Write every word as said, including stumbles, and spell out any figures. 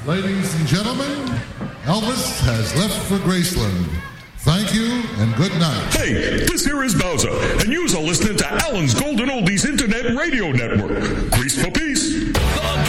Ladies and gentlemen, Elvis has left for Graceland. Thank you and good night. Hey, this here is Bowser, and you're listening to Alan's Golden Oldies Internet Radio Network. Grease for peace.